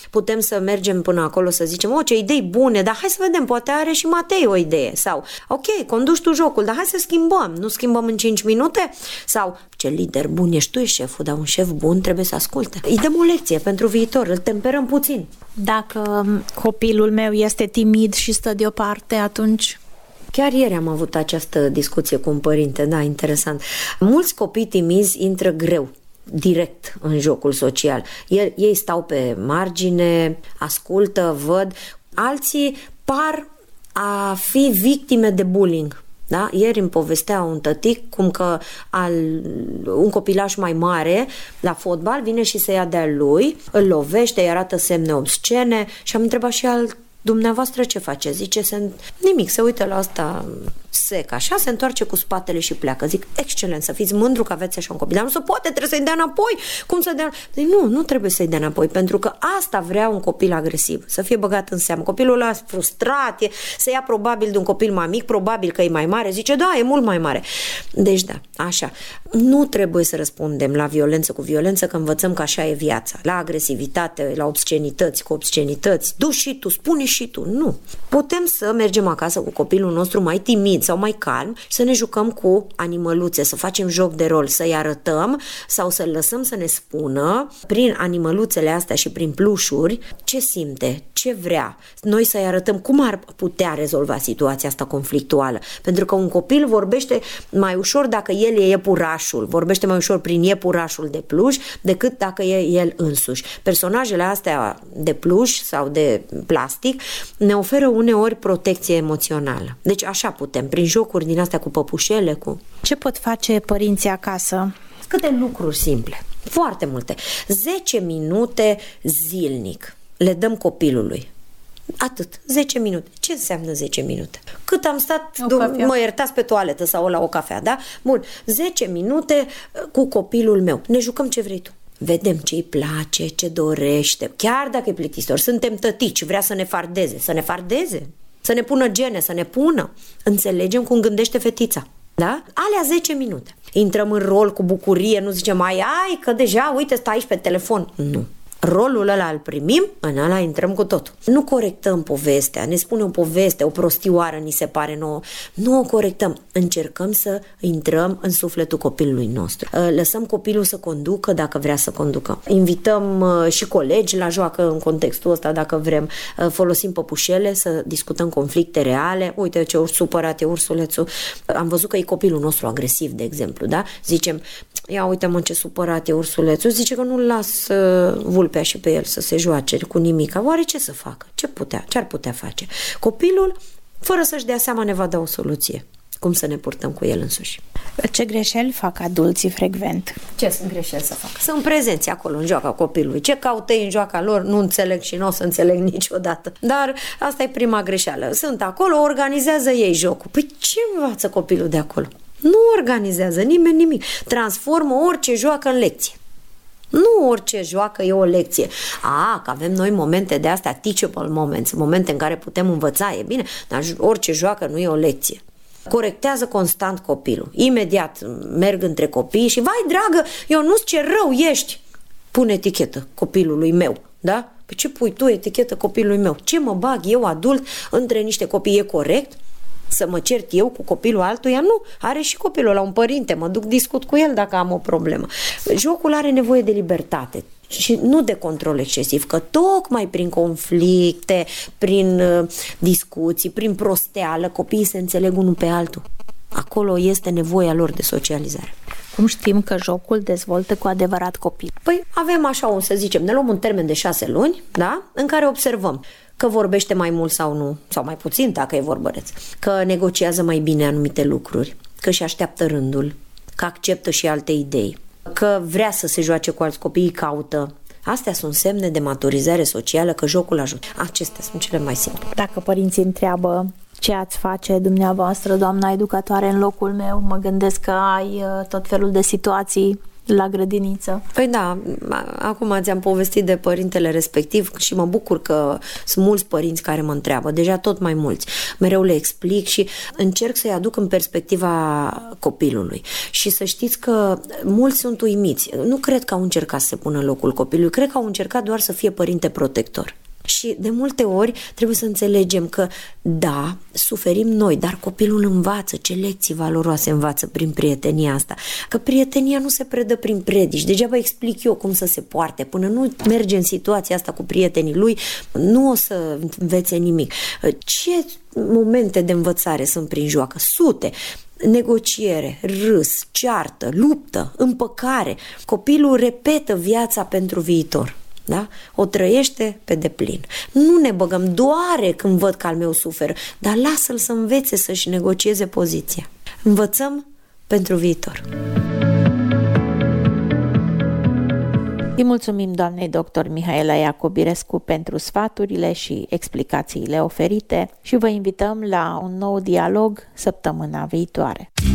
putem să mergem până acolo să zicem, ce idei bune, dar hai să vedem, poate are și Matei o idee. Sau, ok, conduci tu jocul, dar hai să schimbăm. Nu schimbăm în 5 minute? Sau, ce lider bun ești tu, ești șeful, dar un șef bun trebuie să asculte. Îi dăm o lecție pentru viitor, îl temperăm puțin. Dacă copilul meu este timid și stă deoparte, atunci... Chiar ieri am avut această discuție cu un părinte, da, interesant. Mulți copii timizi intră greu, direct în jocul social. Ei stau pe margine, ascultă, văd. Alții par a fi victime de bullying. Da? Ieri îmi povestea un tătic cum că un copilaș mai mare la fotbal vine și se ia de-a lui, îl lovește, îi arată semne obscene și am întrebat și dumneavoastră ce face? Zice, nimic, se uită la asta sec, așa, se întoarce cu spatele și pleacă. Zic, excelent, să fiți mândru că aveți așa un copil. Dar nu se poate, trebuie să-i dea înapoi. Cum să dea? Nu trebuie să-i dea înapoi, pentru că asta vrea un copil agresiv, să fie băgat în seamă. Copilul ăla frustrat, se ia probabil de un copil mai mic, probabil că e mai mare, zice, da, e mult mai mare. Deci da, așa. Nu trebuie să răspundem la violență cu violență, că învățăm că așa e viața. La agresivitate, la obscenități cu obscenități. Du și tu, spune și tu. Nu. Putem să mergem acasă cu copilul nostru mai timid sau mai calm și să ne jucăm cu animăluțe, să facem joc de rol, să-i arătăm sau să-l lăsăm să ne spună prin animăluțele astea și prin plușuri ce simte, ce vrea. Noi să-i arătăm cum ar putea rezolva situația asta conflictuală. Pentru că un copil vorbește mai ușor dacă el e iepurașul, vorbește mai ușor prin iepurașul de pluș decât dacă e el însuși. Personajele astea de pluș sau de plastic ne oferă uneori protecție emoțională. Deci așa putem, prin jocuri din astea cu păpușele, cu... Ce pot face părinții acasă? Câte lucruri simple, foarte multe. 10 minute zilnic le dăm copilului. Atât, 10 minute. Ce înseamnă 10 minute? Cât am stat, mă iertați, pe toaletă sau la o cafea, da? Bun, 10 minute cu copilul meu. Ne jucăm ce vrei tu. Vedem ce îi place, ce dorește. Chiar dacă e plictisitor, suntem tătici, vrea să ne fardeze. Să ne fardeze. Să ne pună gene, să ne pună. Înțelegem cum gândește fetița. Da? Alea 10 minute. Intrăm în rol cu bucurie, nu zicem, ai, că deja, uite, stai aici pe telefon. Nu. Rolul ăla îl primim, în ăla intrăm cu totul. Nu corectăm povestea, ne spune o poveste, o prostioară ni se pare nouă. Nu o corectăm. Încercăm să intrăm în sufletul copilului nostru. Lăsăm copilul să conducă dacă vrea să conducă. Invităm și colegi la joacă în contextul ăsta dacă vrem. Folosim păpușele să discutăm conflicte reale. Uite ce supărat e ursulețul. Am văzut că e copilul nostru agresiv, de exemplu, da? Zicem, ia uite-mă ce supărat e ursulețul. Zice că nu-l las vulpea și pe el să se joace cu nimica. Oare ce să facă? Ce ar putea face? Copilul, fără să-și dea seama, ne va da o soluție. Cum să ne purtăm cu el însuși. Ce greșeli fac adulții frecvent? Ce sunt greșeli să fac? Sunt prezenți acolo în joaca copilului. Ce caută ei în joaca lor? Nu înțeleg și nu o să înțeleg niciodată. Dar asta e prima greșeală. Sunt acolo, organizează ei jocul. Păi ce învață copilul de acolo? Nu organizează nimeni nimic. Transformă orice joacă în lecție. Nu orice joacă e o lecție. Că avem noi momente de astea, teachable moments, momente în care putem învăța, e bine, dar orice joacă nu e o lecție. Corectează constant copilul. Imediat merg între copii și, vai dragă, eu nu-ți ce rău ești. Pune etichetă copilului meu, da? Pe ce pui tu etichetă copilului meu? Ce mă bag eu, adult, între niște copii? E corect? Să mă cert eu cu copilul altuia? Nu, are și copilul la un părinte, mă duc, discut cu el dacă am o problemă. Jocul are nevoie de libertate și nu de control excesiv, că tocmai prin conflicte, prin discuții, prin prosteală, copiii se înțeleg unul pe altul. Acolo este nevoia lor de socializare. Cum știm că jocul dezvoltă cu adevărat copii? Păi avem așa, să zicem, ne luăm un termen de 6 luni, da? În care observăm că vorbește mai mult sau nu, sau mai puțin dacă e vorbăreț, că negociază mai bine anumite lucruri, că își așteaptă rândul, că acceptă și alte idei, că vrea să se joace cu alți copii, îi caută. Astea sunt semne de maturizare socială, că jocul ajută. Acestea sunt cele mai simple. Dacă părinții întreabă ce ați face dumneavoastră, doamna educatoare, în locul meu, mă gândesc că ai tot felul de situații la grădiniță. Păi da, acum ți-am povestit de părintele respectiv și mă bucur că sunt mulți părinți care mă întreabă, deja tot mai mulți. Mereu le explic și încerc să-i aduc în perspectiva copilului. Și să știți că mulți sunt uimiți. Nu cred că au încercat să se pună în locul copilului, cred că au încercat doar să fie părinte protector. Și de multe ori trebuie să înțelegem că, da, suferim noi, dar copilul învață, ce lecții valoroase învață prin prietenia asta. Că prietenia nu se predă prin predici, degeaba explic eu cum să se poarte. Până nu merge în situația asta cu prietenii lui, nu o să învețe nimic. Ce momente de învățare sunt prin joacă? Sute! Negociere, râs, ceartă, luptă, împăcare. Copilul repetă viața pentru viitor. Da? O trăiește pe deplin. Nu ne băgăm, doare când văd că al meu suferă, dar lasă-l să învețe să-și negocieze poziția. Învățăm pentru viitor. Îi mulțumim doamnei dr. Mihaela Iacobirescu pentru sfaturile și explicațiile oferite și vă invităm la un nou dialog săptămâna viitoare.